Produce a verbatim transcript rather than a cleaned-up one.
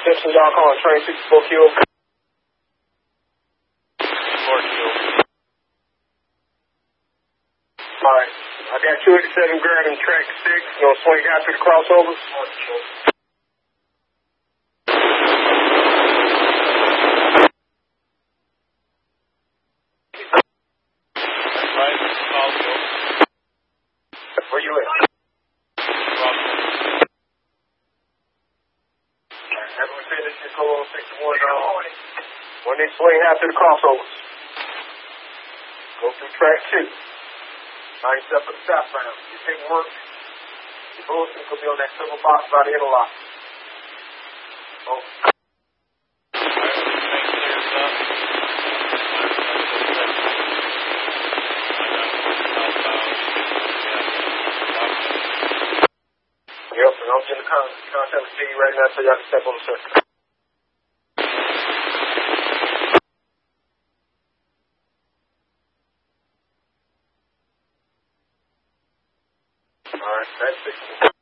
Simpson, y'all calling train sixty-four Q. four Q. Alright, I got two eighty-seven grabbing track six, gonna swing out to the crossover. Right, call you. Where you at? Alright, after we finish this whole sixty-one, uh, when they swing out to the crossovers, go through track two. Line yourself for the southbound. You take work, your bullshit will be on that silver box by the interlock. Oh. Yep, and I'm in the con contact with you right now so y'all can step on the circuit. Alright, that's it.